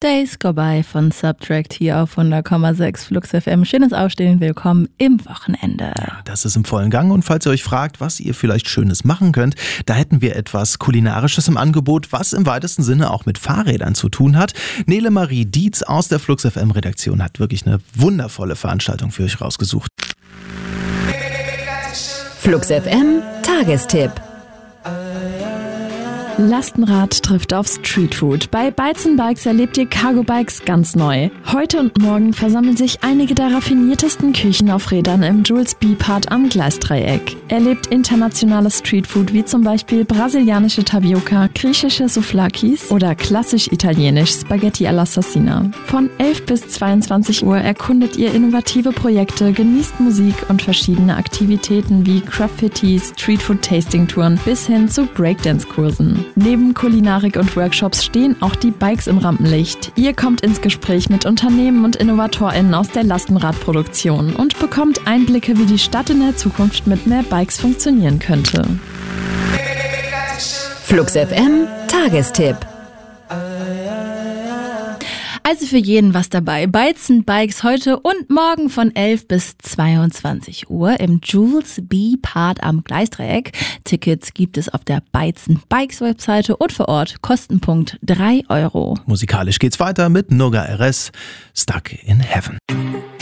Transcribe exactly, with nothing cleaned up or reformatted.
Days Go By von Subtract hier auf hundert Komma sechs Flux F M. Schönes Aufstehen, willkommen im Wochenende. Ja, das ist im vollen Gang und falls ihr euch fragt, was ihr vielleicht Schönes machen könnt, da hätten wir etwas Kulinarisches im Angebot, was im weitesten Sinne auch mit Fahrrädern zu tun hat. Nele Marie Dietz aus der Flux F M Redaktion hat wirklich eine wundervolle Veranstaltung für euch rausgesucht. Flux F M Tagestipp. Lastenrad trifft auf Streetfood. Bei Bytes and Bikes erlebt ihr Cargo Bikes ganz neu. Heute und morgen versammeln sich einige der raffiniertesten Küchen auf Rädern im Jules B-Part am Gleisdreieck. Erlebt internationales Streetfood wie zum Beispiel brasilianische Tapioca, griechische Souvlakis oder klassisch italienisch Spaghetti all'Assassina. Von elf bis zweiundzwanzig Uhr erkundet ihr innovative Projekte, genießt Musik und verschiedene Aktivitäten wie Graffiti, Streetfood-Tasting-Touren bis hin zu Breakdance-Kursen. Neben Kulinarik und Workshops stehen auch die Bikes im Rampenlicht. Ihr kommt ins Gespräch mit Unternehmen und InnovatorInnen aus der Lastenradproduktion und bekommt Einblicke, wie die Stadt in der Zukunft mit mehr Bikes funktionieren könnte. Flux F M Tagestipp. Also für jeden was dabei. Bytes and Bikes heute und morgen von elf bis zweiundzwanzig Uhr im Jules B-Part am Gleisdreieck. Tickets gibt es auf der Bytes and Bikes Webseite und vor Ort Kostenpunkt drei Euro. Musikalisch geht's weiter mit Noga R S, Stuck in Heaven.